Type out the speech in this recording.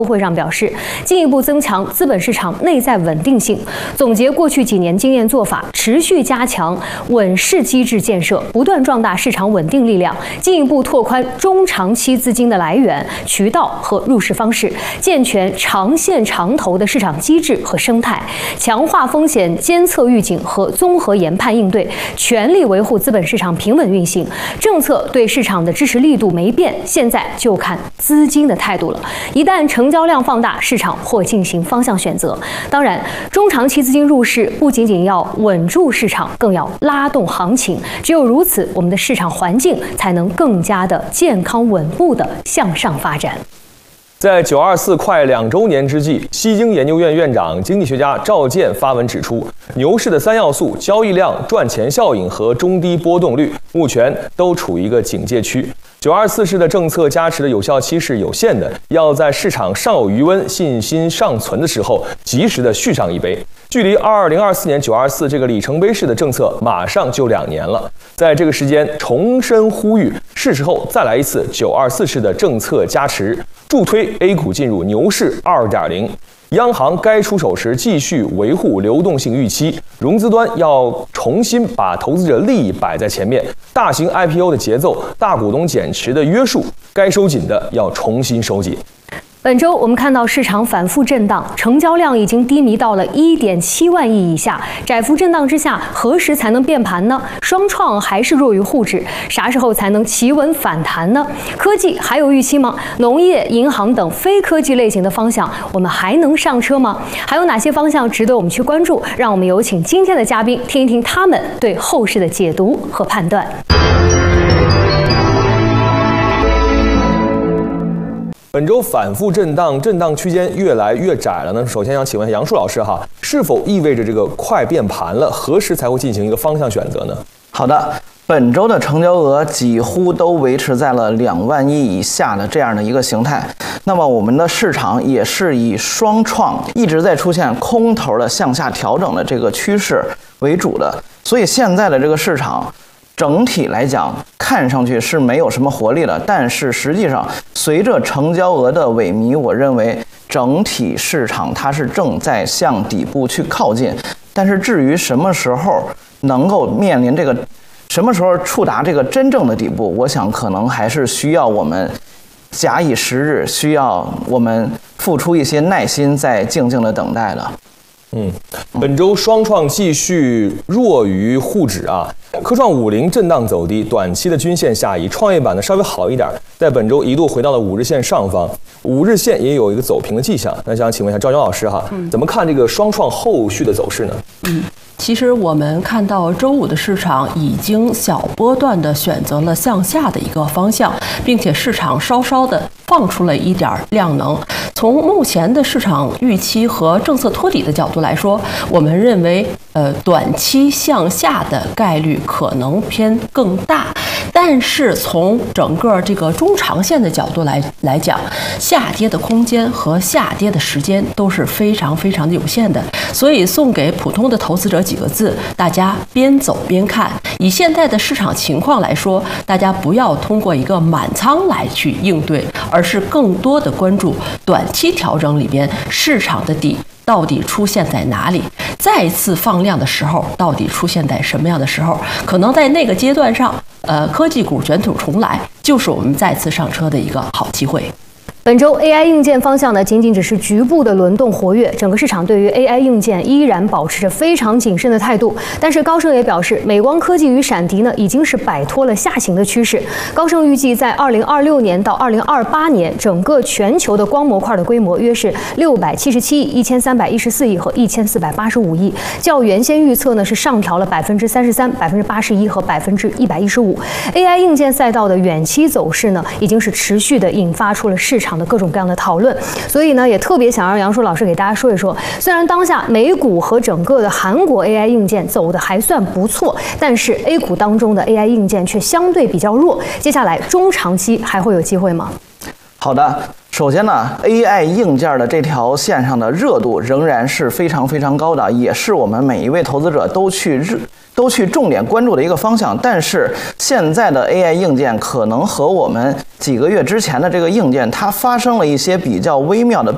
会上表示，进一步增强资本市场内在稳定性，总结过去几年经验做法，持续加强稳市机制建设，不断壮大市场稳定力量，进一步拓宽中长期资金的来源、渠道和入市方式，健全长线长投的市场机制和生态，强化风险监测预警和综合研判应对，全力维护资本市场平稳运行。政策对市场的支持力度没变，现在就看资金的态度了。一旦成交量放大，市场或进行方向选择。当然，中长期资金入市不仅仅要稳住市场，更要拉动行情。只有如此，我们的市场环境才能更加的健康稳步的向上发展。 在924快2周年之际，西京研究院院长、经济学家赵健发文指出，牛市的3要素——交易量、赚钱效应和中低波动率，目前都处于一个警戒区。924式的政策加持的有效期是有限的，要在市场尚有余温、信心尚存的时候，及时的续上一杯。距离2024年924这个里程碑式的政策马上就2年了，在这个时间重申呼吁，是时候再来一次924式的政策加持，助推 A 股进入牛市2.0。央行该出手时继续维护流动性预期，融资端要重新把投资者利益摆在前面，大型 IPO 的节奏、大股东减持的约束，该收紧的要重新收紧。 本周我们看到市场反复震荡，成交量已经低迷到了1.7万亿以下。窄幅震荡之下，何时才能变盘呢？双创还是弱于沪指，啥时候才能企稳反弹呢？科技还有预期吗？农业、银行等非科技类型的方向，我们还能上车吗？还有哪些方向值得我们去关注？让我们有请今天的嘉宾，听一听他们对后市的解读和判断。 本周反复震荡，震荡区间越来越窄了呢。首先想请问杨树老师哈，是否意味着这个快变盘了？何时才会进行一个方向选择呢？ 好的，本周的成交额几乎都维持在了2万亿以下的这样的一个形态。那么我们的市场也是以双创一直在出现空头的向下调整的这个趋势为主的，所以现在的这个市场整体来讲看上去是没有什么活力了，但是实际上随着成交额的萎靡，我认为整体市场它是正在向底部去靠近。但是至于什么时候能够面临这个，什么时候触达这个真正的底部，我想可能还是需要我们假以时日，需要我们付出一些耐心，再静静的等待的。 本周双创继续弱于沪指啊，科创50震荡走低，短期的均线下移，创业板呢稍微好一点，在本周一度回到了5日线上方，5日线也有一个走平的迹象。那想请问一下赵江老师哈，怎么看这个双创后续的走势呢？ 其实我们看到周五的市场已经小波段的选择了向下的一个方向，并且市场稍稍的放出了一点量能。从目前的市场预期和政策托底的角度来说，我们认为短期向下的概率可能偏更大。但是从整个这个中长线的角度来讲，下跌的空间和下跌的时间都是非常非常的有限的，所以送给普通的投资者几个字：大家边走边看。以现在的市场情况来说，大家不要通过一个满仓来去应对，而是更多的关注短期调整里边市场的底到底出现在哪里，再次放量的时候到底出现在什么样的时候，可能在那个阶段上科技股卷土重来，就是我们再次上车的一个好机会。 本周 AI 硬件方向呢，仅仅只是局部的轮动活跃，整个市场对于 AI 硬件依然保持着非常谨慎的态度。但是高盛也表示，美光科技与闪迪呢，已经是摆脱了下行的趋势。高盛预计在2026年到2028年，整个全球的光模块的规模约是677亿、1314亿和1485亿，较原先预测呢是上调了33%、81%和115%。AI 硬件赛道的远期走势呢，已经是持续的引发出了市场的各种各样的讨论，所以呢，也特别想让杨树老师给大家说一说。虽然当下美股和整个的韩国 AI 硬件走的还算不错，但是 A 股当中的 AI 硬件却相对比较弱。接下来中长期还会有机会吗？ 好的，首先呢 ，AI 硬件的这条线上的热度仍然是非常非常高的，也是我们每一位投资者都去重点关注的一个方向。但是现在的 AI 硬件可能和我们几个月之前的这个硬件，它发生了一些比较微妙的